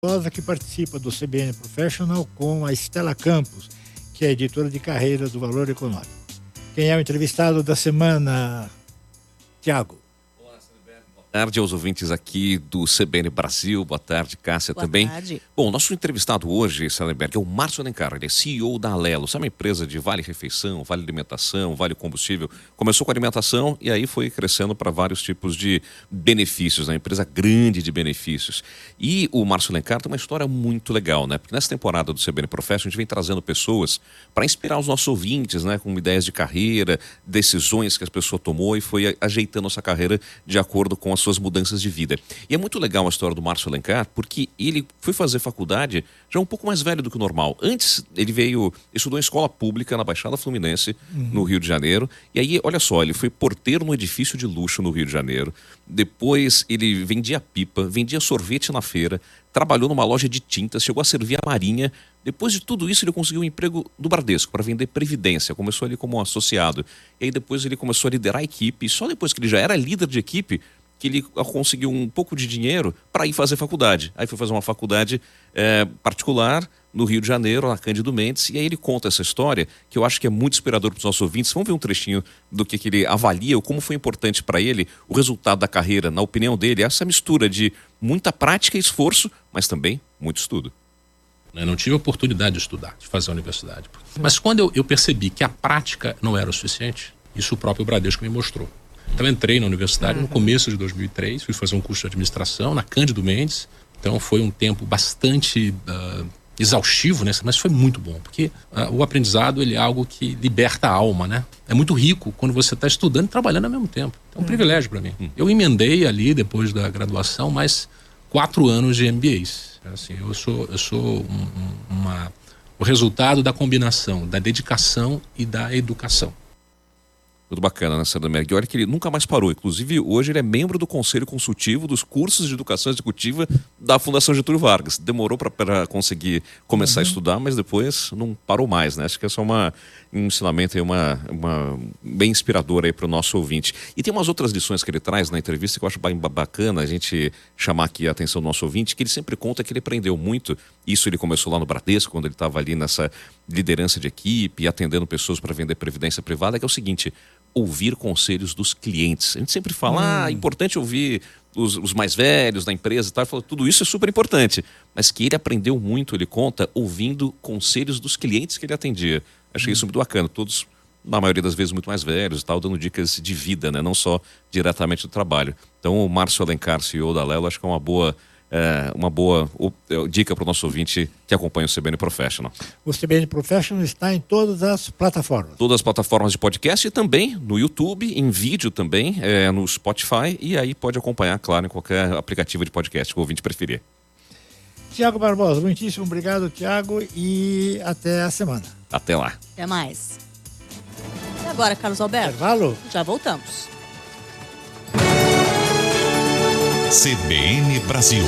que participa do CBN Professional com a Estela Campos, que é editora de carreira do Valor Econômico. Quem é o entrevistado da semana, Tiago? Boa tarde aos ouvintes aqui do CBN Brasil. Boa tarde, Cássia, também. Boa tarde. Bom, nosso entrevistado hoje, Salenberg, é o Márcio Alencar. Ele é CEO da Alelo. Sabe, uma empresa de vale refeição, vale alimentação, vale combustível. Começou com alimentação e aí foi crescendo para vários tipos de benefícios, né? Uma empresa grande de benefícios. E o Márcio Alencar tem uma história muito legal, né? Porque nessa temporada do CBN Professional a gente vem trazendo pessoas para inspirar os nossos ouvintes, né? Com ideias de carreira, decisões que as pessoas tomou e foi ajeitando essa carreira de acordo com as suas mudanças de vida. E é muito legal a história do Márcio Alencar, porque ele foi fazer faculdade já um pouco mais velho do que o normal. Antes, ele estudou em escola pública na Baixada Fluminense, no Rio de Janeiro. E aí, olha só, ele foi porteiro num edifício de luxo no Rio de Janeiro. Depois, ele vendia pipa, vendia sorvete na feira, trabalhou numa loja de tintas, chegou a servir a Marinha. Depois de tudo isso, ele conseguiu um emprego do Bradesco para vender previdência. Começou ali como um associado. E aí, depois, ele começou a liderar a equipe. E só depois que ele já era líder de equipe, que ele conseguiu um pouco de dinheiro para ir fazer faculdade. Aí foi fazer uma faculdade particular no Rio de Janeiro, na Cândido Mendes, e aí ele conta essa história que eu acho que é muito inspirador para os nossos ouvintes. Vamos ver um trechinho do que ele avalia, ou como foi importante para ele o resultado da carreira, na opinião dele, essa mistura de muita prática e esforço, mas também muito estudo. Eu não tive a oportunidade de estudar, de fazer a universidade. Mas quando eu percebi que a prática não era o suficiente, isso o próprio Bradesco me mostrou. Então entrei na universidade no começo de 2003, fui fazer um curso de administração na Cândido Mendes. Então foi um tempo bastante exaustivo, né? Mas foi muito bom, porque o aprendizado ele é algo que liberta a alma, né? É muito rico quando você está estudando e trabalhando ao mesmo tempo. É um privilégio para mim. Eu emendei ali, depois da graduação, mais 4 anos de MBAs. Assim, eu sou o resultado da combinação da dedicação e da educação. Muito bacana, né, Salenberg? E olha que ele nunca mais parou. Inclusive, hoje ele é membro do Conselho Consultivo dos cursos de educação executiva da Fundação Getúlio Vargas. Demorou para conseguir começar a estudar, mas depois não parou mais, né? Acho que é só um ensinamento aí, uma bem inspirador aí para o nosso ouvinte. E tem umas outras lições que ele traz na entrevista que eu acho bem bacana a gente chamar aqui a atenção do nosso ouvinte, que ele sempre conta que ele aprendeu muito. Isso ele começou lá no Bradesco, quando ele estava ali nessa liderança de equipe, atendendo pessoas para vender previdência privada, que é o seguinte: ouvir conselhos dos clientes. A gente sempre fala, é importante ouvir os mais velhos da empresa e tal. Tudo isso é super importante. Mas que ele aprendeu muito, ele conta, ouvindo conselhos dos clientes que ele atendia. Achei isso muito bacana. Todos, na maioria das vezes, muito mais velhos e tal, dando dicas de vida, né? Não só diretamente do trabalho. Então, o Márcio Alencar, CEO da Alelo, acho que é uma boa dica para o nosso ouvinte que acompanha o CBN Professional. O CBN Professional está em todas as plataformas. Todas as plataformas de podcast e também no YouTube, em vídeo também, no Spotify, e aí pode acompanhar, claro, em qualquer aplicativo de podcast que o ouvinte preferir. Tiago Barbosa, muitíssimo obrigado, Tiago, e até a semana. Até lá. Até mais. E agora, Carlos Alberto? Intervalo? Já voltamos. CBN Brasil.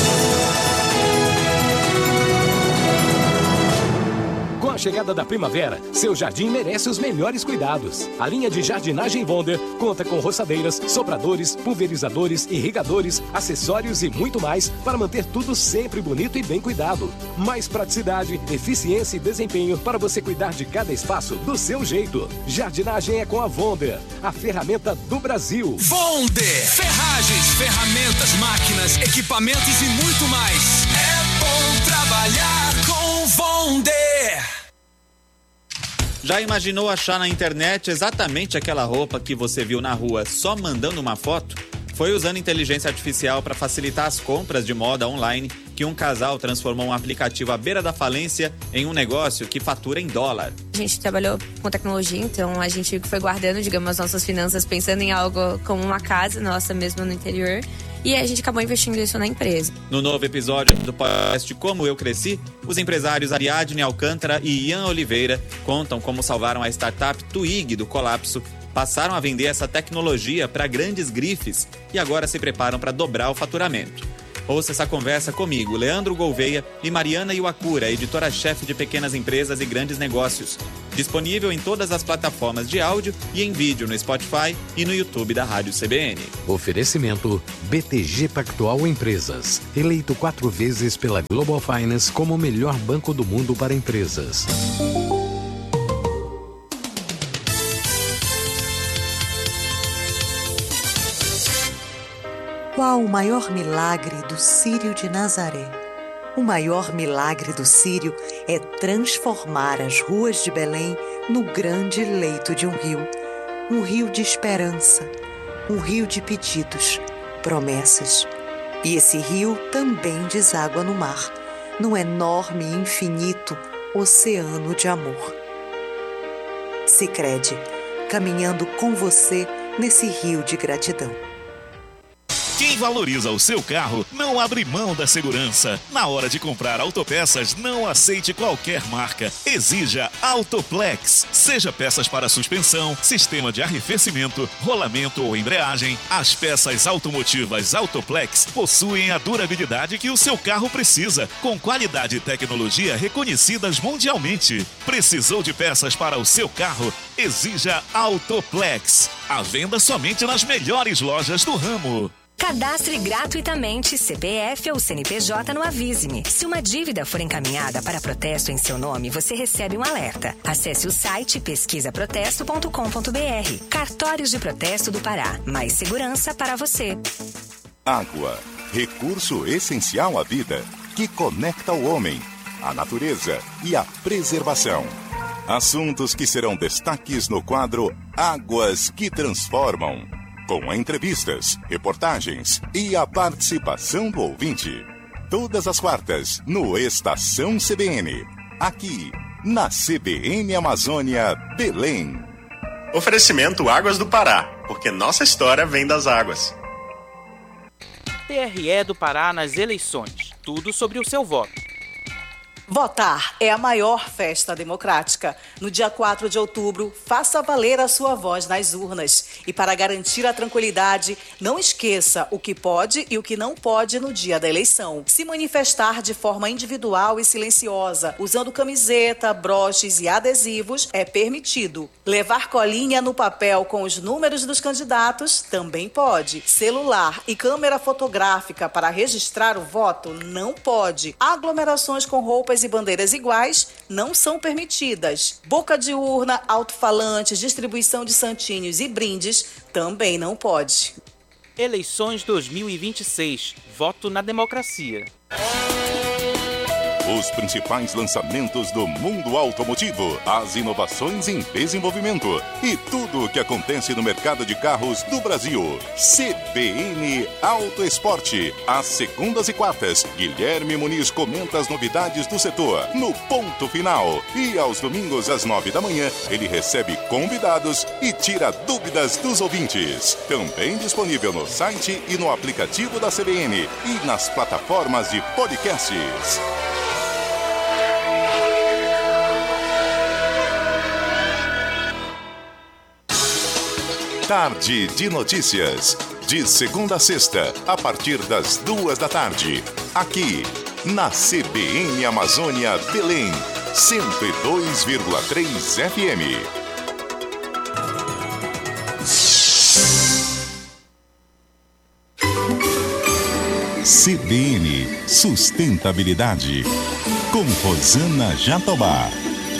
Com a chegada da primavera, seu jardim merece os melhores cuidados. A linha de jardinagem Wonder conta com roçadeiras, sopradores, pulverizadores, irrigadores, acessórios e muito mais para manter tudo sempre bonito e bem cuidado. Mais praticidade, eficiência e desempenho para você cuidar de cada espaço do seu jeito. Jardinagem é com a Wonder, a ferramenta do Brasil. Wonder! Ferragens, ferramentas, máquinas, equipamentos e muito mais. É bom trabalhar com Wonder! Já imaginou achar na internet exatamente aquela roupa que você viu na rua só mandando uma foto? Foi usando inteligência artificial para facilitar as compras de moda online que um casal transformou um aplicativo à beira da falência em um negócio que fatura em dólar. A gente trabalhou com tecnologia, então a gente foi guardando, digamos, as nossas finanças pensando em algo como uma casa nossa mesmo no interior. E a gente acabou investindo isso na empresa. No novo episódio do podcast Como Eu Cresci, os empresários Ariadne Alcântara e Ian Oliveira contam como salvaram a startup Twig do colapso, passaram a vender essa tecnologia para grandes grifes e agora se preparam para dobrar o faturamento. Ouça essa conversa comigo, Leandro Gouveia, e Mariana Iwakura, editora-chefe de pequenas empresas e grandes negócios. Disponível em todas as plataformas de áudio e em vídeo no Spotify e no YouTube da Rádio CBN. Oferecimento BTG Pactual Empresas. Eleito 4 vezes pela Global Finance como o melhor banco do mundo para empresas. Qual o maior milagre do Círio de Nazaré? O maior milagre do Círio é transformar as ruas de Belém no grande leito de um rio de esperança, um rio de pedidos, promessas. E esse rio também deságua no mar, num enorme e infinito oceano de amor. Sicredi, caminhando com você nesse rio de gratidão. Quem valoriza o seu carro não abre mão da segurança. Na hora de comprar autopeças, não aceite qualquer marca. Exija Autoplex. Seja peças para suspensão, sistema de arrefecimento, rolamento ou embreagem, as peças automotivas Autoplex possuem a durabilidade que o seu carro precisa, com qualidade e tecnologia reconhecidas mundialmente. Precisou de peças para o seu carro? Exija Autoplex. À venda somente nas melhores lojas do ramo. Cadastre gratuitamente CPF ou CNPJ no Avise-me. Se uma dívida for encaminhada para protesto em seu nome, você recebe um alerta. Acesse o site pesquisaprotesto.com.br. Cartórios de Protesto do Pará. Mais segurança para você. Água, recurso essencial à vida, que conecta o homem, a natureza e a preservação. Assuntos que serão destaques no quadro Águas que Transformam. Com entrevistas, reportagens e a participação do ouvinte. Todas as quartas, no Estação CBN. Aqui, na CBN Amazônia, Belém. Oferecimento Águas do Pará, porque nossa história vem das águas. TRE do Pará nas eleições. Tudo sobre o seu voto. Votar é a maior festa democrática. No dia 4 de outubro, faça valer a sua voz nas urnas. E para garantir a tranquilidade, não esqueça o que pode e o que não pode no dia da eleição. Se manifestar de forma individual e silenciosa, usando camiseta, broches e adesivos, é permitido. Levar colinha no papel com os números dos candidatos também pode. Celular e câmera fotográfica para registrar o voto não pode. Aglomerações com roupas e bandeiras iguais não são permitidas. Boca de urna, alto-falantes, distribuição de santinhos e brindes também não pode. Eleições 2026. Voto na democracia. Os principais lançamentos do mundo automotivo, as inovações em desenvolvimento e tudo o que acontece no mercado de carros do Brasil. CBN Auto Esporte. Às segundas e quartas, Guilherme Muniz comenta as novidades do setor no Ponto Final. E aos domingos, às 9 da manhã, ele recebe convidados e tira dúvidas dos ouvintes. Também disponível no site e no aplicativo da CBN e nas plataformas de podcasts. Tarde de Notícias. De segunda a sexta, a partir das 2 da tarde. Aqui, na CBN Amazônia, Belém. 102,3 FM. CBN Sustentabilidade. Com Rosana Jatobá.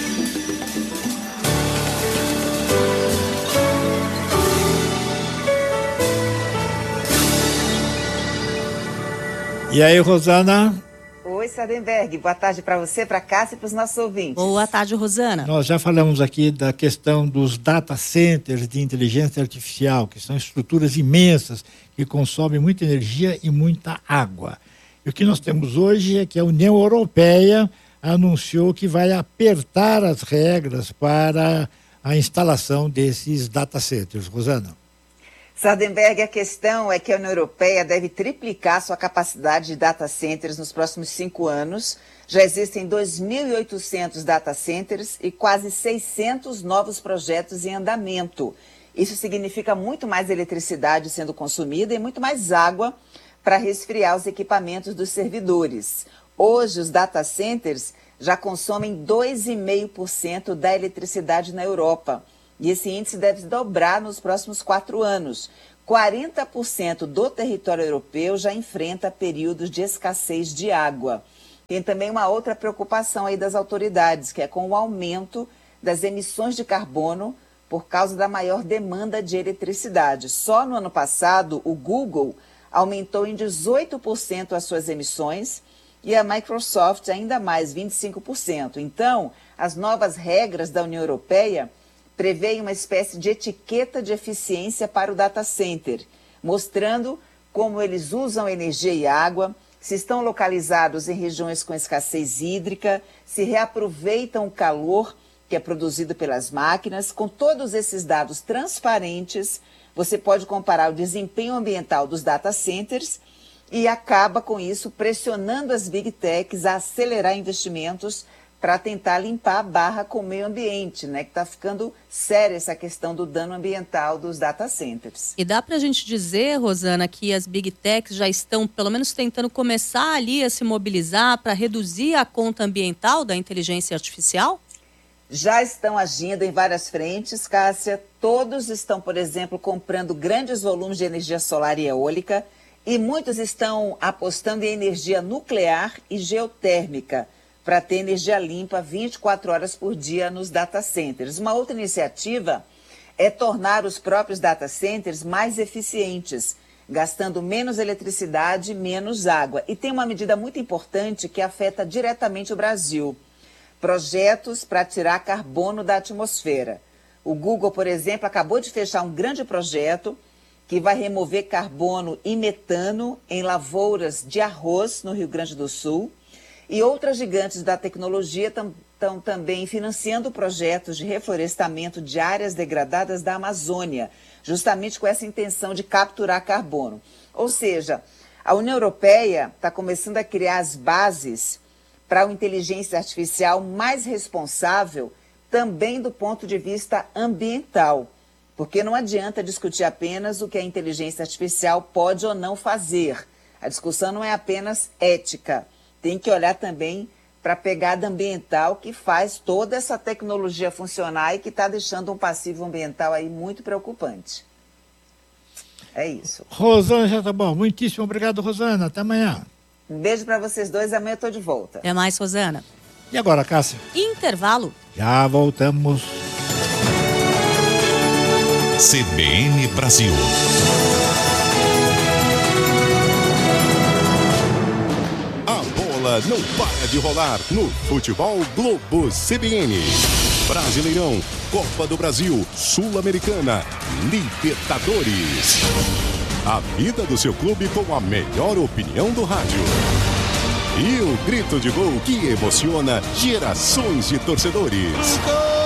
E aí, Rosana? Oi, Sardenberg. Boa tarde para você, para Cássia e para os nossos ouvintes. Boa tarde, Rosana. Nós já falamos aqui da questão dos data centers de inteligência artificial, que são estruturas imensas que consomem muita energia e muita água. E o que nós temos hoje é que a União Europeia anunciou que vai apertar as regras para a instalação desses data centers. Rosana? Sardenberg, a questão é que a União Europeia deve triplicar sua capacidade de data centers nos próximos 5 anos. Já existem 2.800 data centers e quase 600 novos projetos em andamento. Isso significa muito mais eletricidade sendo consumida e muito mais água para resfriar os equipamentos dos servidores. Hoje, os data centers já consomem 2,5% da eletricidade na Europa. E esse índice deve dobrar nos próximos 4 anos. 40% do território europeu já enfrenta períodos de escassez de água. Tem também uma outra preocupação aí das autoridades, que é com o aumento das emissões de carbono por causa da maior demanda de eletricidade. Só no ano passado, o Google aumentou em 18% as suas emissões e a Microsoft ainda mais, 25%. Então, as novas regras da União Europeia prevêem uma espécie de etiqueta de eficiência para o data center, mostrando como eles usam energia e água, se estão localizados em regiões com escassez hídrica, se reaproveitam o calor que é produzido pelas máquinas. Com todos esses dados transparentes, você pode comparar o desempenho ambiental dos data centers e acaba com isso pressionando as big techs a acelerar investimentos para tentar limpar a barra com o meio ambiente, né? Que está ficando séria essa questão do dano ambiental dos data centers. E dá para a gente dizer, Rosana, que as big techs já estão, pelo menos, tentando começar ali a se mobilizar para reduzir a conta ambiental da inteligência artificial? Já estão agindo em várias frentes, Cássia. Todos estão, por exemplo, comprando grandes volumes de energia solar e eólica e muitos estão apostando em energia nuclear e geotérmica para ter energia limpa 24 horas por dia nos data centers. Uma outra iniciativa é tornar os próprios data centers mais eficientes, gastando menos eletricidade e menos água. E tem uma medida muito importante que afeta diretamente o Brasil: projetos para tirar carbono da atmosfera. O Google, por exemplo, acabou de fechar um grande projeto que vai remover carbono e metano em lavouras de arroz no Rio Grande do Sul. E outras gigantes da tecnologia estão também financiando projetos de reflorestamento de áreas degradadas da Amazônia, justamente com essa intenção de capturar carbono. Ou seja, a União Europeia está começando a criar as bases para uma inteligência artificial mais responsável também do ponto de vista ambiental. Porque não adianta discutir apenas o que a inteligência artificial pode ou não fazer. A discussão não é apenas ética. Tem que olhar também para a pegada ambiental que faz toda essa tecnologia funcionar e que está deixando um passivo ambiental aí muito preocupante. É isso. Rosana, já tá bom. Muitíssimo obrigado, Rosana. Até amanhã. Um beijo para vocês dois. Amanhã eu estou de volta. Até mais, Rosana. E agora, Cássia? Intervalo. Já voltamos. CBN Brasil. Não para de rolar no Futebol Globo CBN. Brasileirão, Copa do Brasil, Sul-Americana, Libertadores. A vida do seu clube com a melhor opinião do rádio. E o grito de gol que emociona gerações de torcedores.